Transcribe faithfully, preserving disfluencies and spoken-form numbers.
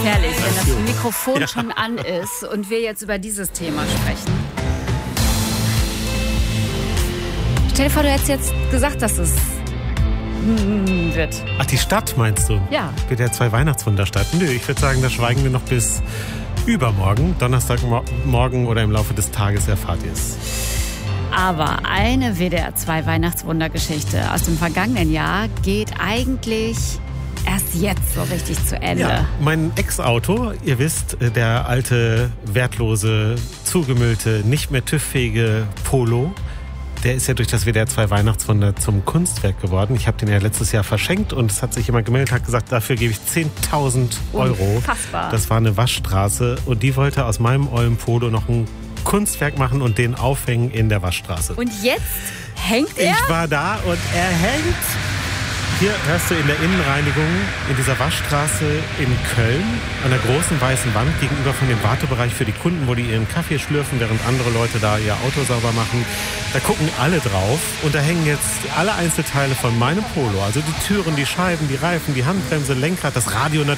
gefährlich, wenn das Mikrofon ja. schon an ist und wir jetzt über dieses Thema sprechen. Stell dir vor, du hättest jetzt gesagt, dass es wird. Ach, die Stadt meinst du? Ja. W D R zwei Weihnachtswunderstadt. Nö, ich würde sagen, da schweigen wir noch bis übermorgen. Donnerstagmorgen oder im Laufe des Tages erfahrt ihr es. Aber eine W D R zwei Weihnachtswundergeschichte aus dem vergangenen Jahr geht eigentlich erst jetzt so richtig zu Ende. Ja, mein Ex-Auto, ihr wisst, der alte, wertlose, zugemüllte, nicht mehr TÜV-fähige Polo, der ist ja durch das W D R zwei Weihnachtswunder zum Kunstwerk geworden. Ich habe den ja letztes Jahr verschenkt und es hat sich jemand gemeldet, hat gesagt, dafür gebe ich zehntausend Euro. Unfassbar. Das war eine Waschstraße und die wollte aus meinem ollen Polo noch ein Kunstwerk machen und den aufhängen in der Waschstraße. Und jetzt hängt er? Ich war da und er hängt. Hier hörst du in der Innenreinigung in dieser Waschstraße in Köln an der großen weißen Wand gegenüber von dem Wartebereich für die Kunden, wo die ihren Kaffee schlürfen, während andere Leute da ihr Auto sauber machen. Da gucken alle drauf und da hängen jetzt alle Einzelteile von meinem Polo. Also die Türen, die Scheiben, die Reifen, die Handbremse, Lenkrad, das Radio natürlich.